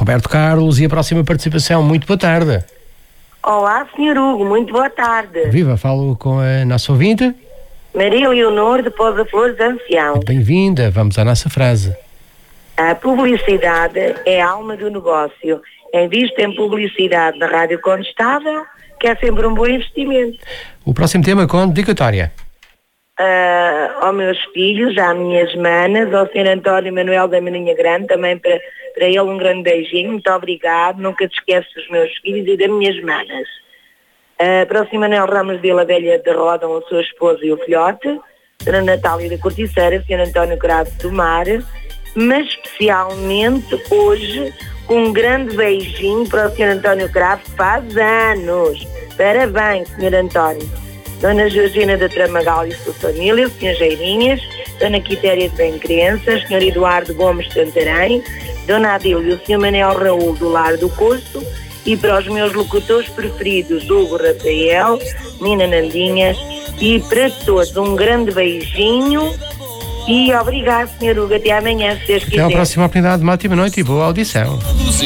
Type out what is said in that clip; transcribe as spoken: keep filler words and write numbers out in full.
Roberto Carlos e a próxima participação. Muito boa tarde. Olá, senhor Hugo, muito boa tarde. Viva, falo com a nossa ouvinte. Maria Leonor de Pousa Flores, Ancião. Bem-vinda, vamos à nossa frase. A publicidade é a alma do negócio. Invista em publicidade na Rádio Condestável, que é sempre um bom investimento. O próximo tema com dedicatória. Uh, aos meus filhos, às minhas manas, ao senhor António Manuel da Maninha Grande, também para, para ele um grande beijinho, muito obrigado, nunca te esqueço dos meus filhos e das minhas manas. Uh, para o senhor Manuel Ramos de Vila Velha de Rodão, a sua esposa e o filhote, a senhora Natália da Corticeira, o senhor António Cravo do Mar, mas especialmente hoje um grande beijinho para o senhor António Cravo, que faz anos. Parabéns, senhor António. Dona Georgina da Tramagal e sua família, o senhor Geirinhas, Dona Quitéria de Bem Crianças, senhor Eduardo Gomes de Santarém, Dona Adília e o senhor Manel Raul do Lar do Curso, e para os meus locutores preferidos, Hugo Rafael, Nina Nandinhas, e para todos um grande beijinho e obrigado, senhor Hugo, até amanhã, se Deus quiser. Até à próxima oportunidade, uma ótima noite e boa audição.